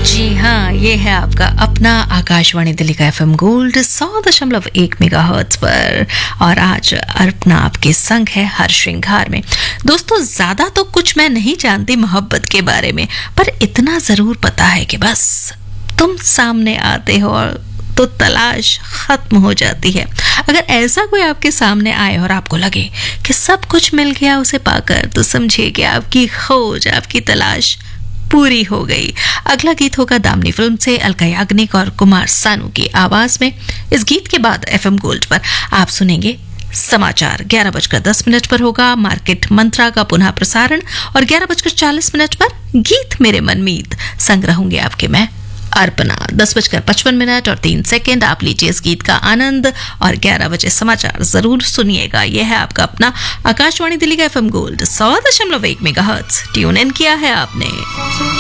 जी हाँ, ये है आपका अपना आकाशवाणी दिल्ली का एफएम गोल्ड 100.1 मेगाहर्ट्ज पर। और आज अर्पणा आपके संग है हर श्रृंगार में। दोस्तों, ज्यादा तो कुछ मैं नहीं जानती मोहब्बत के बारे में, पर इतना जरूर पता है कि बस तुम सामने आते हो और तो तलाश खत्म हो जाती है। अगर ऐसा कोई आपके सामने आए और आपको लगे कि सब कुछ मिल गया उसे पाकर, तो समझिए कि आपकी खोज, आपकी तलाश पूरी हो गई। अगला गीत होगा दामिनी फिल्म से अलका याग्निक और कुमार सानू की आवाज में। इस गीत के बाद एफएम गोल्ड पर आप सुनेंगे समाचार। 11:10 पर होगा मार्केट मंत्रा का पुनः प्रसारण और 11:40 पर गीत मेरे मनमीत। संग रहूंगे आपके मैं अर्पणा। 10:55 और 3 आप लीजिए इस गीत का आनंद और 11 बजे समाचार जरूर सुनिएगा। यह है आपका अपना आकाशवाणी दिल्ली का FM gold 100.1 megahertz. Tune in किया है आपने।